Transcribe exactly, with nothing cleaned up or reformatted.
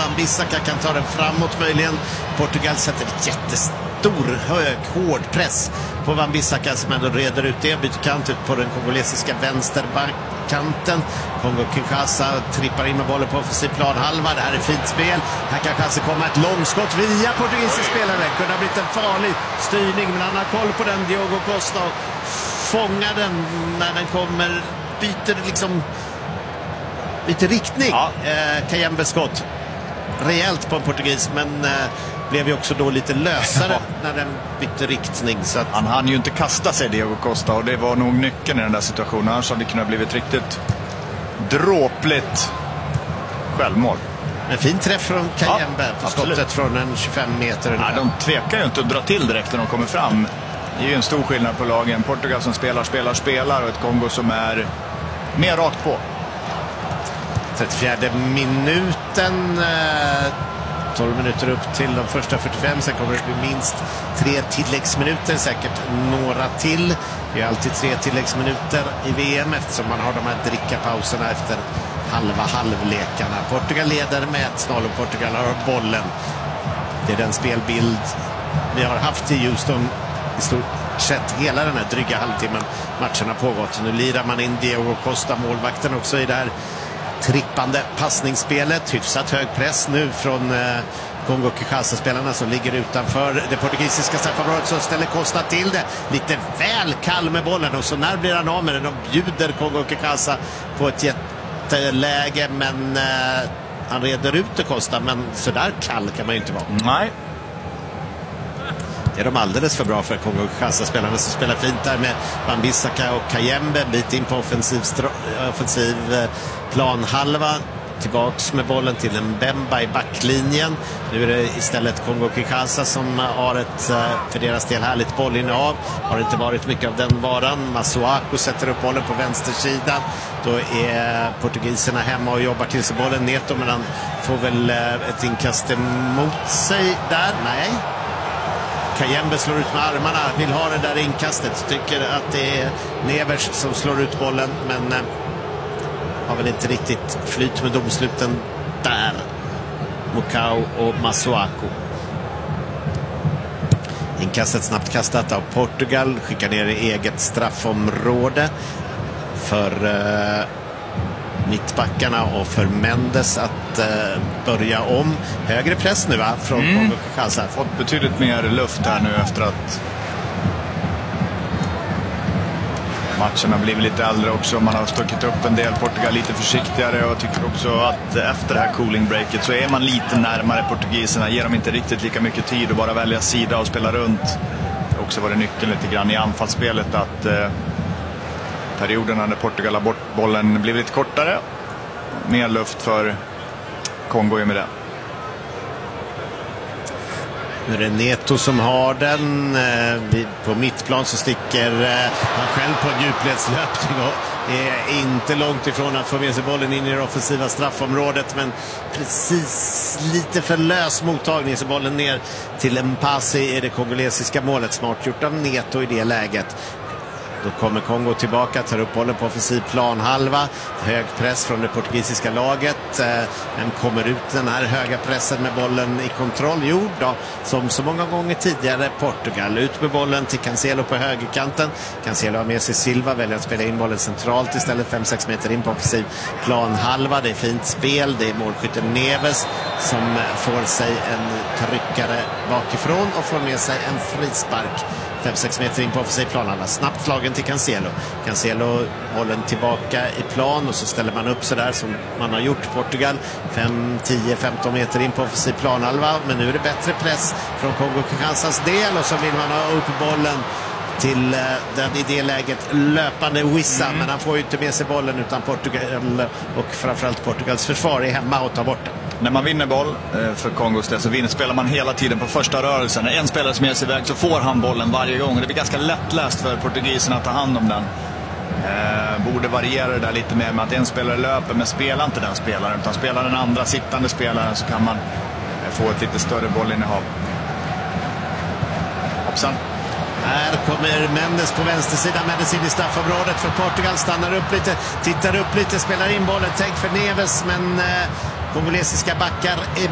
Wan-Bissaka kan ta den framåt möjligen. Portugal sätter jättestor, hög, hård press på Wan-Bissaka som ändå reder ut det. Byter kant ut på den kongolesiska vänsterkanten. Kongo-Kinshasa trippar in med bollen på offensiv planhalva. Det här är fint spel. Här kan kanske komma ett långskott via portugisisk spelare. Kunde ha blivit en farlig styrning, men han har koll på den, Diogo Costa, och fångar den när den kommer. Byter liksom byter riktning. Ja. Eh, Kayembes skott rejält på en portugis, men eh, blev ju också då lite lösare när den bytte riktning. Så att... Han hann ju inte kasta sig, Diogo Costa, och det var nog nyckeln i den där situationen. Annars hade det kunnat blivit riktigt dråpligt självmål. En fin träff från Kayembe, ja, på skottet från en tjugofem meter. Ja, de tvekar ju inte att dra till direkt när de kommer fram. Det är ju en stor skillnad på lagen. Portugal som spelar, spelar, spelar och ett Kongo som är mer rakt på. trettiofjärde minuten, tolv minuter upp till de första fyrtiofem, sen kommer det bli minst tre tilläggsminuter, säkert några till. Det är alltid tre tilläggsminuter i V M eftersom man har de här drickapauserna efter halva halvlekarna. Portugal leder med ett noll och Portugal har bollen. Det är den spelbild vi har haft i Houston i stort sett hela den här dryga halvtimmen matchen har pågått. Nu lirar man in Diogo Costa, målvakten, också i det här trippande passningsspelet. Hyfsat hög press nu från eh, Kongo-Kinshasa-spelarna som ligger utanför det portugisiska straffområdet, så ställer Costa till det. Lite väl kall med bollen, och så när blir han av med den och bjuder Kongo-Kinshasa på ett jätteläge, men eh, han reder ut det, Costa, men så där kall kan man ju inte vara. Nej. Det är de alldeles för bra för Kongo-Kinshasa-spelarna som spelar fint där med Wan-Bissaka och Kayembe. Bit in på offensiv, offensiv planhalva. Tillbaks med bollen till en Bemba i backlinjen. Nu är det istället Kongo-Kinshasa som har ett för deras del härligt bollinnehav. Har inte varit mycket av den varan. Masuaku sätter upp bollen på vänstersidan. Då är portugiserna hemma och jobbar till sig bollen. Neto, men han får väl ett inkast emot sig där. Nej. Kayembe slår ut med armarna, vill ha det där inkastet. Tycker att det är Nevers som slår ut bollen, men eh, har väl inte riktigt flyt med domsluten där. Mukau och Masuaku. Inkastet snabbt kastat av Portugal. Skickar ner i eget straffområde för eh, mittbackarna och för Mendes att eh, börja om. Högre press nu, va? Från mm. Kongo-Kinshasa. Fått betydligt mer luft här nu efter att matcherna blivit lite äldre också. Man har stuckit upp en del. Portugal lite försiktigare, och tycker också att efter det här cooling breaket så är man lite närmare portugiserna. Ger dem inte riktigt lika mycket tid att bara välja sida och spela runt. Det har också varit nyckeln lite grann i anfallsspelet att eh, perioderna när Portugal har bort bollen blir lite kortare. Mer luft för Kongo i med det. Nu är det Neto som har den. På mittplan så sticker han själv på en djupledslöpning och är inte långt ifrån att få med sig bollen in i det offensiva straffområdet, men precis lite för lös mottagning, så bollen ner till en pass i det kongolesiska målet. Smart gjort av Neto i det läget. Då kommer Kongo tillbaka, tar upp bollen på offensiv planhalva. Hög press från det portugisiska laget. Men kommer ut den här höga pressen med bollen i kontroll? Jo då, som så många gånger tidigare, Portugal. Ut med bollen till Cancelo på högerkanten. Cancelo har med sig Silva, väljer att spela in bollen centralt istället, fem sex meter in på offensiv planhalva. Det är fint spel, det är målskytten Neves som får sig en tryckare bakifrån och får med sig en frispark. fem sex meter in på offensiv planhalva. Snabbt slagen till Cancelo. Cancelo håller tillbaka i plan, och så ställer man upp så där som man har gjort Portugal. fem, tio, femton meter in på offensiv planhalva. Men nu är det bättre press från Kongo-Kinshasas del, och så vill man ha upp bollen till den i det läget löpande Wissa. Mm. Men han får ju inte med sig bollen, utan Portugal och framförallt Portugals försvar är hemma och tar bort den. När man vinner boll för Kongos del så vinner, spelar man hela tiden på första rörelsen. När en spelare som ger sig iväg så får han bollen varje gång. Det blir ganska lättläst för portugiserna att ta hand om den. Eh, borde variera det där lite mer med att en spelare löper, men spelar inte den spelaren, utan spelar den andra sittande spelaren, så kan man få ett lite större bollinnehav. Hoppsan. Här kommer Mendes på vänstersidan. Mendes in i straffområdet för Portugal. Stannar upp lite, tittar upp lite, spelar in bollen. Tänk för Neves, men eh, kongolesiska backar är